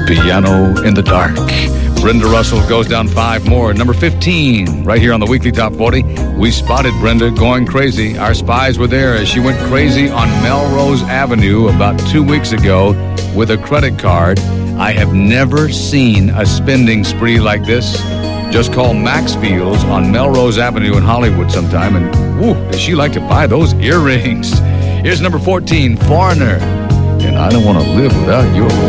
Piano in the Dark. Brenda Russell goes down 5 more. Number 15, right here on the Weekly Top 40. We spotted Brenda going crazy. Our spies were there as she went crazy on Melrose Avenue about 2 weeks ago with a credit card. I have never seen a spending spree like this. Just call Maxfield's on Melrose Avenue in Hollywood sometime, and woo, does she like to buy those earrings. Here's number 14, Foreigner. And I don't want to live without your